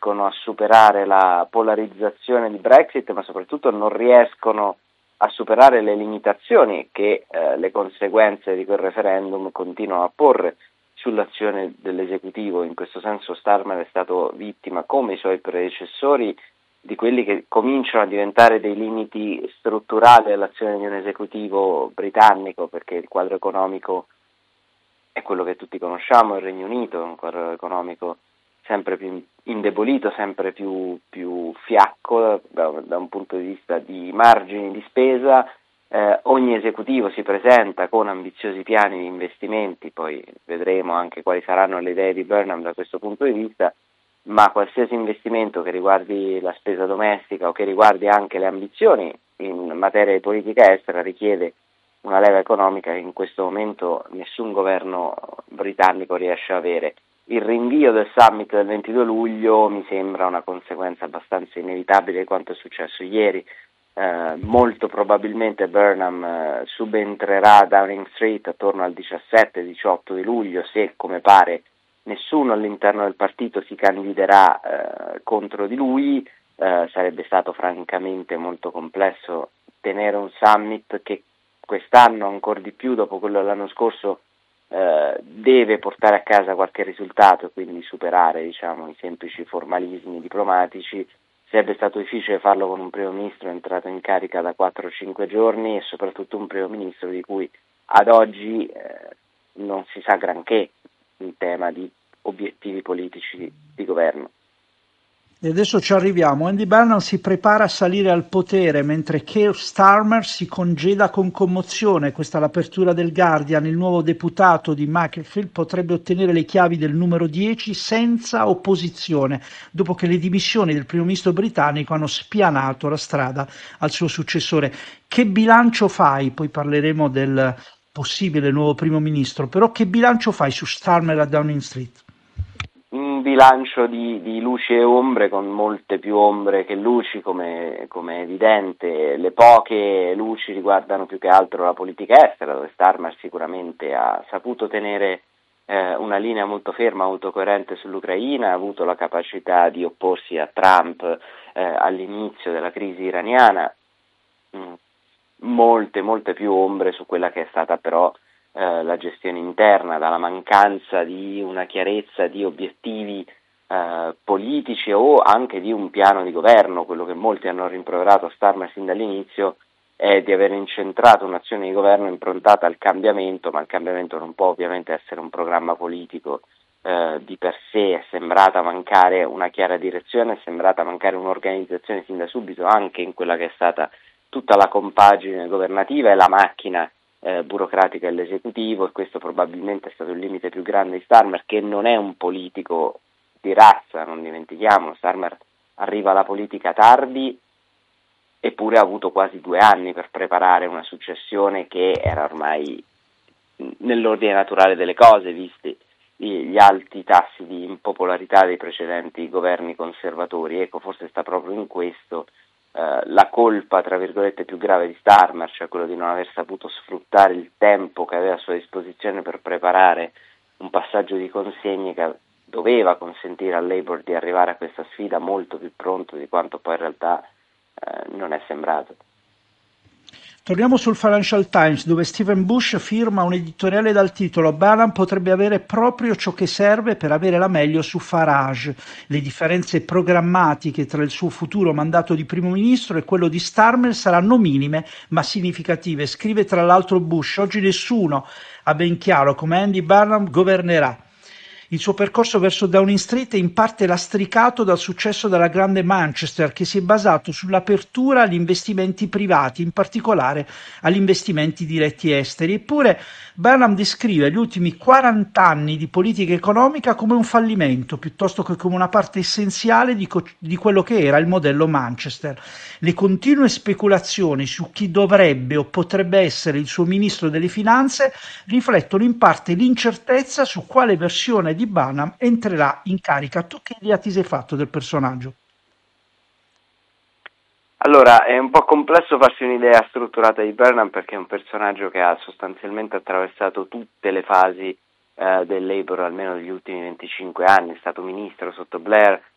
riescono a superare la polarizzazione di Brexit, ma soprattutto non riescono a superare le limitazioni che le conseguenze di quel referendum continuano a porre sull'azione dell'esecutivo. In questo senso Starmer è stato vittima, come i suoi predecessori, di quelli che cominciano a diventare dei limiti strutturali all'azione di un esecutivo britannico, perché il quadro economico è quello che tutti conosciamo. Il Regno Unito è un quadro economico sempre più indebolito, sempre più fiacco da un punto di vista di margini di spesa. Ogni esecutivo si presenta con ambiziosi piani di investimenti, poi vedremo anche quali saranno le idee di Burnham da questo punto di vista, ma qualsiasi investimento che riguardi la spesa domestica o che riguardi anche le ambizioni in materia di politica estera richiede una leva economica che in questo momento nessun governo britannico riesce a avere. Il rinvio del summit del 22 luglio mi sembra una conseguenza abbastanza inevitabile di quanto è successo ieri. Molto probabilmente Burnham subentrerà a Downing Street attorno al 17-18 di luglio, se, come pare, nessuno all'interno del partito si candiderà contro di lui. Sarebbe stato francamente molto complesso tenere un summit che quest'anno, ancora di più dopo quello dell'anno scorso, deve portare a casa qualche risultato e quindi superare, diciamo, i semplici formalismi diplomatici. Sarebbe stato difficile farlo con un primo ministro entrato in carica da 4-5 giorni e soprattutto un primo ministro di cui ad oggi non si sa granché in tema di obiettivi politici di governo. E adesso ci arriviamo. Andy Burnham si prepara a salire al potere mentre Keir Starmer si congeda con commozione. Questa è l'apertura del Guardian. Il nuovo deputato di Macclesfield potrebbe ottenere le chiavi del numero 10 senza opposizione, dopo che le dimissioni del primo ministro britannico hanno spianato la strada al suo successore. Che bilancio fai? Poi parleremo del possibile nuovo primo ministro, però che bilancio fai su Starmer a Downing Street? Un bilancio di luci e ombre, con molte più ombre che luci, come è evidente. Le poche luci riguardano più che altro la politica estera, dove Starmer sicuramente ha saputo tenere una linea molto ferma, molto coerente sull'Ucraina, ha avuto la capacità di opporsi a Trump all'inizio della crisi iraniana. Molte più ombre su quella che è stata però la gestione interna, dalla mancanza di una chiarezza di obiettivi politici o anche di un piano di governo. Quello che molti hanno rimproverato a Starmer sin dall'inizio è di aver incentrato un'azione di governo improntata al cambiamento, ma il cambiamento non può ovviamente essere un programma politico di per sé. È sembrata mancare una chiara direzione, è sembrata mancare un'organizzazione sin da subito anche in quella che è stata tutta la compagine governativa e la macchina burocratica dell'esecutivo, e questo probabilmente è stato il limite più grande di Starmer, che non è un politico di razza, non dimentichiamolo. Starmer arriva alla politica tardi, eppure ha avuto quasi 2 anni per preparare una successione che era ormai nell'ordine naturale delle cose, visti gli alti tassi di impopolarità dei precedenti governi conservatori. Ecco, forse sta proprio in questo la colpa, tra virgolette, più grave di Starmer, cioè quello di non aver saputo sfruttare il tempo che aveva a sua disposizione per preparare un passaggio di consegne che doveva consentire al Labour di arrivare a questa sfida molto più pronto di quanto poi in realtà non è sembrato. Torniamo sul Financial Times, dove Stephen Bush firma un editoriale dal titolo "Burnham potrebbe avere proprio ciò che serve per avere la meglio su Farage. Le differenze programmatiche tra il suo futuro mandato di primo ministro e quello di Starmer saranno minime ma significative". Scrive tra l'altro Bush: "Oggi nessuno ha ben chiaro come Andy Burnham governerà. Il suo percorso verso Downing Street è in parte lastricato dal successo della grande Manchester, che si è basato sull'apertura agli investimenti privati, in particolare agli investimenti diretti esteri. Eppure Burnham descrive gli ultimi 40 anni di politica economica come un fallimento, piuttosto che come una parte essenziale di quello che era il modello Manchester. Le continue speculazioni su chi dovrebbe o potrebbe essere il suo ministro delle finanze riflettono in parte l'incertezza su quale versione di Burnham entrerà in carica". Tu che idea ti sei fatto del personaggio? Allora, è un po' complesso farsi un'idea strutturata di Burnham, perché è un personaggio che ha sostanzialmente attraversato tutte le fasi del Labour, almeno degli ultimi 25 anni. È stato ministro sotto Blair,